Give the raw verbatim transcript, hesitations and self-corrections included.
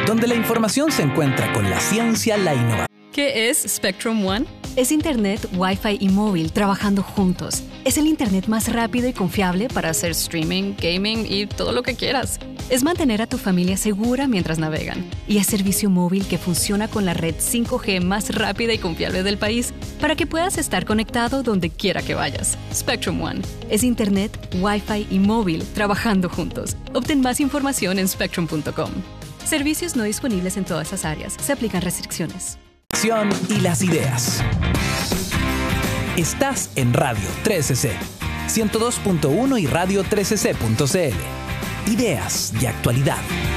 donde la información se encuentra con la ciencia, la innovación. ¿Qué es Spectrum One? Es Internet, Wi-Fi y móvil trabajando juntos. Es el Internet más rápido y confiable para hacer streaming, gaming y todo lo que quieras. Es mantener a tu familia segura mientras navegan. Y es servicio móvil que funciona con la red cinco G más rápida y confiable del país para que puedas estar conectado donde quiera que vayas. Spectrum One. Es Internet, Wi-Fi y móvil trabajando juntos. Obtén más información en spectrum punto com. Servicios no disponibles en todas las áreas. Se aplican restricciones. Y las ideas. Estás en Radio trece C, ciento dos punto uno y radio trece c punto c l. Ideas de actualidad.